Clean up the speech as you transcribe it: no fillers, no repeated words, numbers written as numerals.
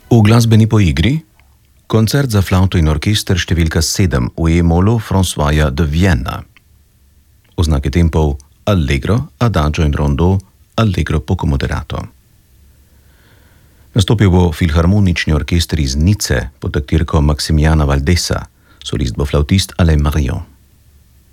V glasbeni poigri koncert za flavto in orkester številka 7 v E-molu Françoisa de Vienne. Oznake tempov allegro, adagio in rondo, allegro poco moderato. Nastopil bo filharmonični orkester iz Nice pod taktirko Maximiana Valdesa, solist bo flautist Alain Marion.